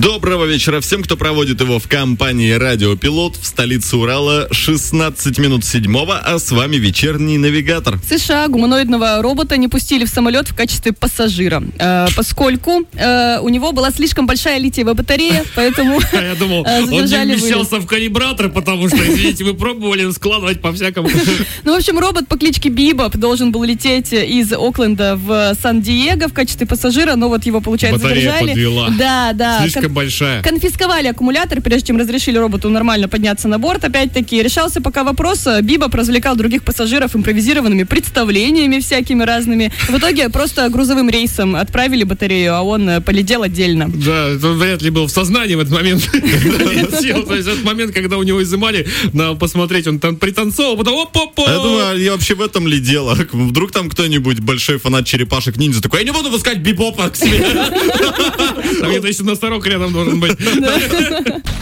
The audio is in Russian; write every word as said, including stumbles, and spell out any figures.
Доброго вечера всем, кто проводит его в компании «Радио Пилот» в столице Урала. шестнадцать минут седьмого, а с вами вечерний навигатор. В США гуманоидного робота не пустили в самолет в качестве пассажира, э, поскольку э, у него была слишком большая литиевая батарея, поэтому Я думал, он не вмещался в калибратор, потому что, извините, вы пробовали складывать по-всякому. Ну, в общем, робот по кличке Бибоп должен был лететь из Окленда в Сан-Диего в качестве пассажира, но вот его, получается, Батарея задержали. подвела. Да, да. Слишком большая. Конфисковали аккумулятор, прежде чем разрешили роботу нормально подняться на борт. Опять-таки, решался пока вопрос. Бибоп развлекал других пассажиров импровизированными представлениями всякими разными. В итоге просто грузовым рейсом отправили батарею, а он полетел отдельно. Да, он вряд ли был в сознании в этот момент, когда летел. То есть этот момент, когда у него изымали, на посмотреть, он там пританцовал, потом оп-оп-оп. Я думаю, я вообще в этом ли дело? Вдруг там кто-нибудь большой фанат черепашек-ниндзя такой: я не буду пускать Бибопа к себе. Там где-то еще носорог рядом должен быть.